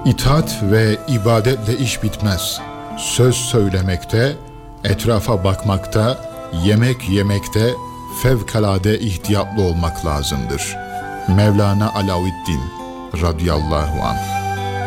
İtaat ve ibadetle iş bitmez. Söz söylemekte, etrafa bakmakta, yemek yemekte fevkalade ihtiyatlı olmak lazımdır. Mevlana Alavuddin radıyallahu anh.